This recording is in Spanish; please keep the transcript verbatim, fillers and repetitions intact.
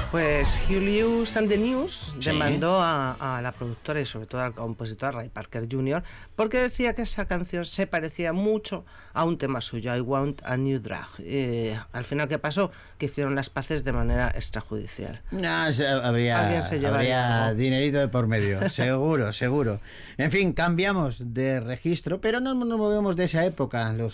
Pues Julius and the News Sí. demandó a, a la productora y sobre todo al compositor Ray Parker junior porque decía que esa canción se parecía mucho a un tema suyo, I Want a New Drug. Y al final, ¿qué pasó? Que hicieron las paces de manera extrajudicial. No, se- habría, Alguien se llevaría habría algo. dinerito de por medio, seguro, seguro. En fin, cambiamos de registro, pero no nos movemos de esa época. Los